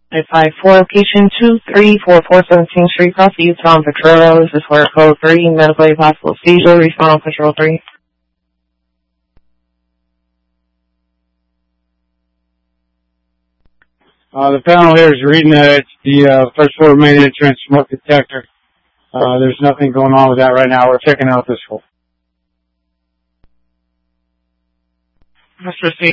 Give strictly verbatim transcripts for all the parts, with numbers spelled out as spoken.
five five four, location two three four four seventeenth Street, Cross Utah, Ventura. This is where code three, medically possible seizure, respond on control three. Uh, the panel here is reading that it's the uh, first floor main entrance smoke detector. Uh, there's nothing going on with that right now. We're checking out this hole. Let's proceed.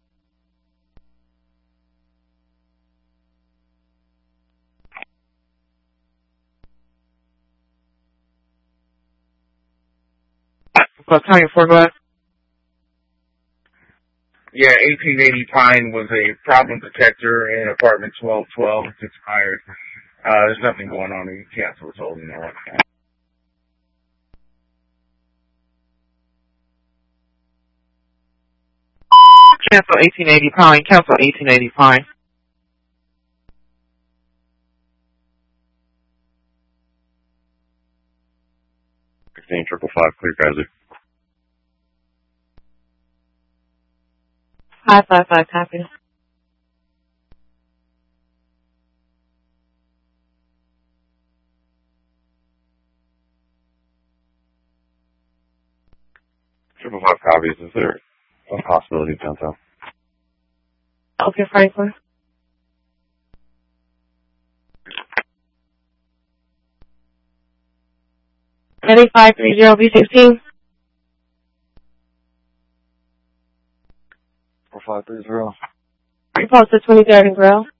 What time you for, go ahead? Yeah, eighteen eighty Pine was a problem detector in apartment twelve twelve. It's expired. Uh, there's nothing going on. You cancel it's holding on. Cancel eighteen eighty Pine. Cancel eighteen eighty Pine. sixteen triple five, clear Kaiser. five five five, copy. Triple five copies. Is there a possibility of downtown? Okay, Franklin. Ready, five three zero B sixteen. four five three zero. Repulse to twenty-third and Grill.